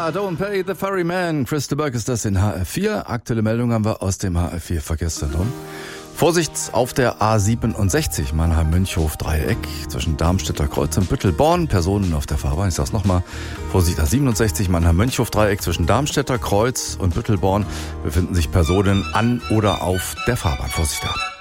Ja, Don't Pay the Ferryman. Chris de Burgh ist das in HR4. Aktuelle Meldung haben wir aus dem HR4 Verkehrszentrum. Vorsicht auf der A67 Mannheim-Münchhof-Dreieck zwischen Darmstädter Kreuz und Büttelborn. Personen auf der Fahrbahn. Ich sag's nochmal. Vorsicht A67 Mannheim-Münchhof-Dreieck zwischen Darmstädter Kreuz und Büttelborn befinden sich Personen an oder auf der Fahrbahn. Vorsicht da.